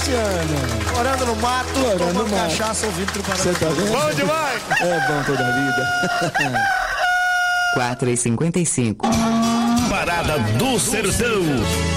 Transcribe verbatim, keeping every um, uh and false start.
Luciano? Morando no mato, Morando tomando no mato. cachaça, ouvindo Triparadas. Você tá vendo? Bom demais! É bom toda a vida. quatro e cinquenta e cinco. Parada do Sertão.